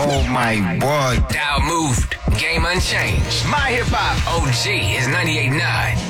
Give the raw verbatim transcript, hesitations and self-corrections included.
Oh my boy. Dial moved. Game unchanged. My Hip Hop O G is ninety-eight point nine.